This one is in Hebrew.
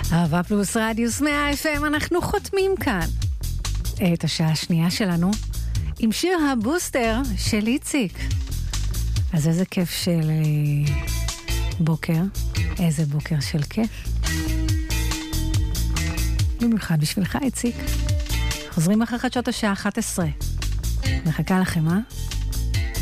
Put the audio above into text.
אהבה פלוס רדיוס 100 FM, אנחנו חותמים כאן את השעה השנייה שלנו עם שיר הבוסטר של איציק. אז איזה כיף של בוקר, איזה בוקר של כיף. במיוחד בשבילך איציק. חוזרים אחרי חדשות השעה 11. מחכה לכם,